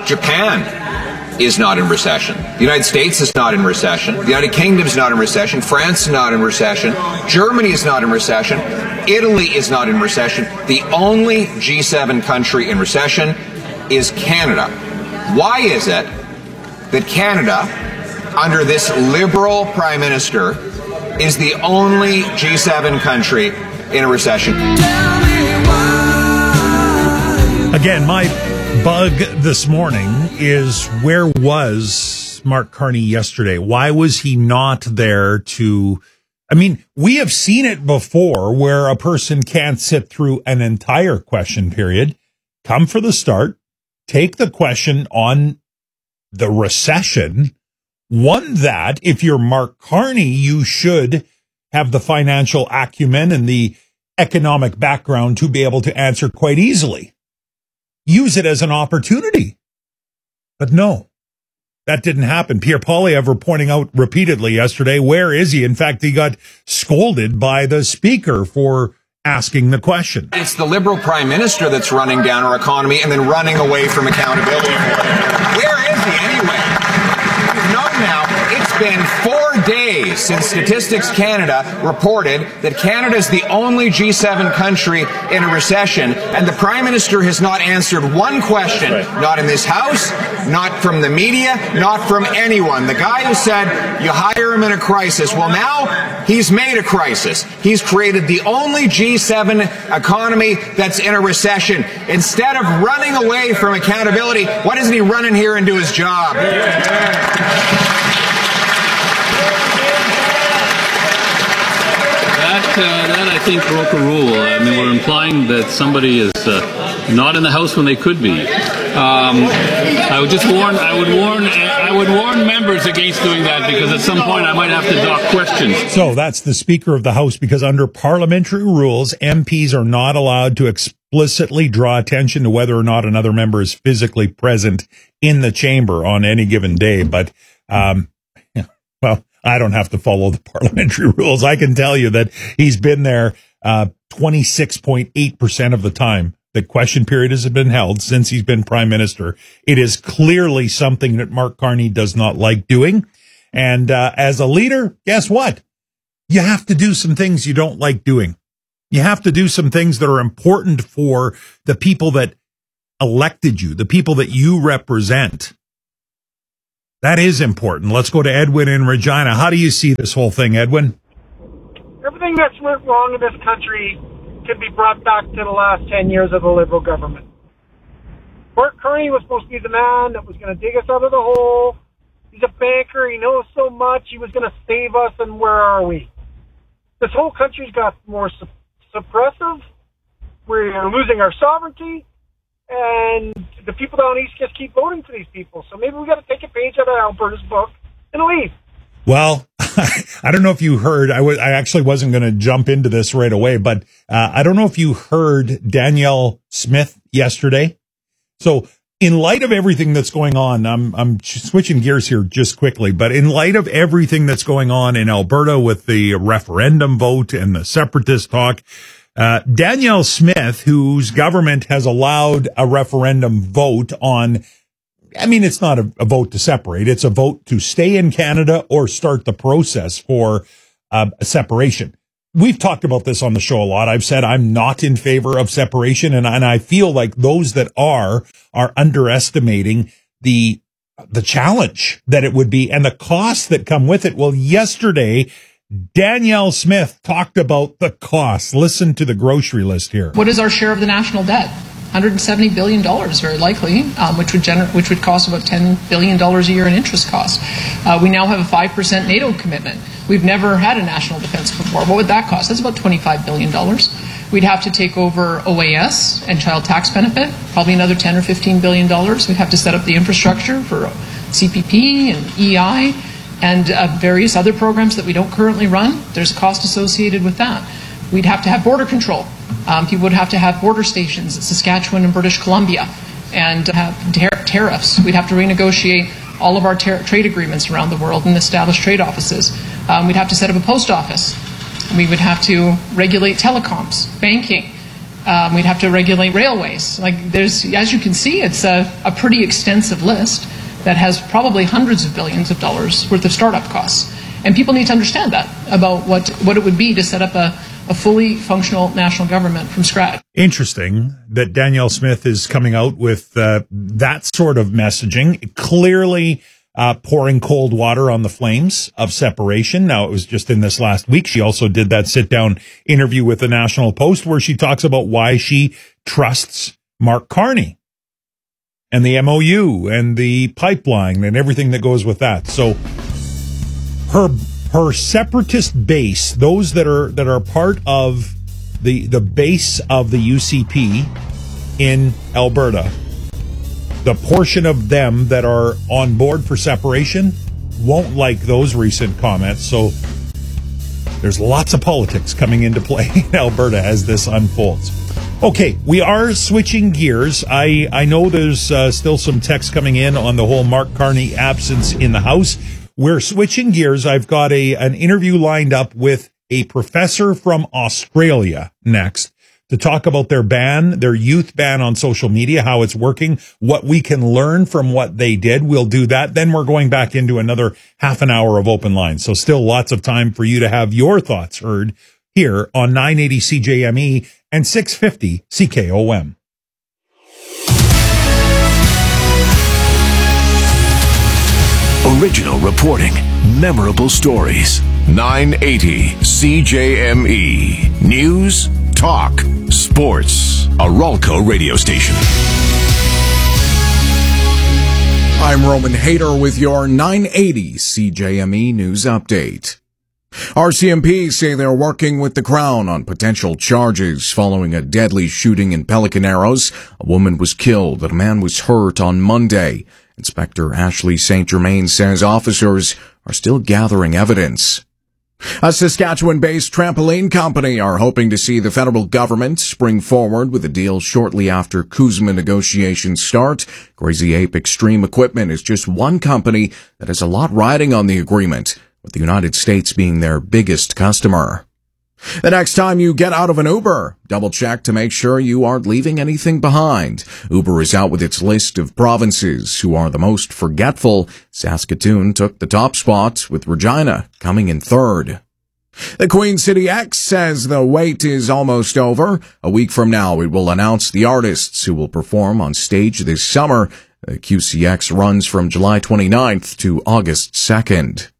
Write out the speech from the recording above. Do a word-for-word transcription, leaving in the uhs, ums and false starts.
Japan is not in recession. The United States is not in recession. The United Kingdom is not in recession. France is not in recession. Germany is not in recession. Italy is not in recession. The only G seven country in recession is Canada. Why is it that Canada, under this Liberal Prime Minister, is the only G seven country in a recession? Again, my bug this morning is, where was Mark Carney yesterday? Why was he not there to... I mean, we have seen it before where a person can't sit through an entire question period, come for the start, take the question on the recession, one that, if you're Mark Carney, you should have the financial acumen and the economic background to be able to answer quite easily. Use it as an opportunity. But no, that didn't happen. Pierre Poilievre pointing out repeatedly yesterday, where is he? In fact, he got scolded by the speaker for asking the question. It's the Liberal Prime Minister that's running down our economy and then running away from accountability for it. Where is he anyway? We've known now, it's been four days since Statistics Canada reported that Canada is the only G seven country in a recession, and the Prime Minister has not answered one question, not in this House, not from the media, not from anyone. The guy who said you hire him in a crisis, well, now he's made a crisis. He's created the only G seven economy that's in a recession. Instead of running away from accountability, why doesn't he run in here and do his job? That, uh, that I think broke a rule. I mean, we're implying that somebody is uh, not in the House when they could be. Um, I would just warn. I would warn. I would warn members against doing that, because at some point I might have to dock questions. So that's the Speaker of the House, because under parliamentary rules, M Ps are not allowed to explicitly draw attention to whether or not another member is physically present in the chamber on any given day. But um, yeah, well. I don't have to follow the parliamentary rules. I can tell you that he's been there uh, twenty-six point eight percent of the time the question period has been held since he's been Prime Minister. It is clearly something that Mark Carney does not like doing. And uh, as a leader, guess what? You have to do some things you don't like doing. You have to do some things that are important for the people that elected you, the people that you represent. That is important. Let's go to Edwin in Regina. How do you see this whole thing, Edwin? Everything that's went wrong in this country can be brought back to the last ten years of the Liberal government. Mark Carney was supposed to be the man that was going to dig us out of the hole. He's a banker. He knows so much. He was going to save us, and where are we? This whole country's got more su- suppressive. We're losing our sovereignty. And the people down east just keep voting for these people. So maybe we got to take a page out of Alberta's book and leave. Well, I don't know if you heard, I, w- I actually wasn't going to jump into this right away, but uh, I don't know if you heard Danielle Smith yesterday. So in light of everything that's going on, I'm, I'm switching gears here just quickly, but in light of everything that's going on in Alberta with the referendum vote and the separatist talk, Uh, Danielle Smith, whose government has allowed a referendum vote on, I mean, it's not a, a vote to separate. It's a vote to stay in Canada or start the process for uh, separation. We've talked about this on the show a lot. I've said I'm not in favor of separation, and, and I feel like those that are, are underestimating the, the challenge that it would be and the costs that come with it. Well, yesterday, Danielle Smith talked about the costs. Listen to the grocery list here. What is our share of the national debt? one hundred seventy billion dollars, very likely, um, which would gener- which would cost about ten billion dollars a year in interest costs. Uh, we now have a five percent NATO commitment. We've never had a national defense before. What would that cost? That's about twenty-five billion dollars. We'd have to take over O A S and child tax benefit, probably another ten or fifteen billion dollars. We'd have to set up the infrastructure for C P P and E I. And uh, various other programs that we don't currently run. There's a cost associated with that. We'd have to have border control. Um, people would have to have border stations in Saskatchewan and British Columbia and have tar- tariffs. We'd have to renegotiate all of our tar- trade agreements around the world and establish trade offices. Um, we'd have to set up a post office. We would have to regulate telecoms, banking, Um, we'd have to regulate railways. Like there's, as you can see, it's a, a pretty extensive list that has probably hundreds of billions of dollars worth of startup costs. And people need to understand that about what, what it would be to set up a, a fully functional national government from scratch. Interesting that Danielle Smith is coming out with uh, that sort of messaging, clearly uh, pouring cold water on the flames of separation. Now, it was just in this last week. She also did that sit-down interview with the National Post where she talks about why she trusts Mark Carney and the M O U and the pipeline and everything that goes with that. So her her separatist base, those that are that are part of the the base of the U C P in Alberta, the portion of them that are on board for separation won't like those recent comments. So there's lots of politics coming into play in Alberta as this unfolds. Okay, we are switching gears. I, I know there's uh, still some text coming in on the whole Mark Carney absence in the House. We're switching gears. I've got a an interview lined up with a professor from Australia next to talk about their ban, their youth ban on social media, how it's working, what we can learn from what they did. We'll do that. Then we're going back into another half an hour of open lines. So still lots of time for you to have your thoughts heard here on nine eighty C J M E and six fifty C K O M. Original reporting, memorable stories. nine eighty C J M E. News, talk, sports. A Ralco radio station. I'm Roman Hayter with your nine eighty C J M E News Update. R C M P say they're working with the Crown on potential charges following a deadly shooting in Pelican Arrows. A woman was killed and a man was hurt on Monday. Inspector Ashley Saint Germain says officers are still gathering evidence. A Saskatchewan-based trampoline company are hoping to see the federal government spring forward with a deal shortly after CUSMA negotiations start. Crazy Ape Extreme Equipment is just one company that has a lot riding on the agreement, with the United States being their biggest customer. The next time you get out of an Uber, double check to make sure you aren't leaving anything behind. Uber is out with its list of provinces who are the most forgetful. Saskatoon took the top spot, with Regina coming in third. The Queen City X says the wait is almost over. A week from now, it will announce the artists who will perform on stage this summer. The Q C X runs from July twenty-ninth to August second.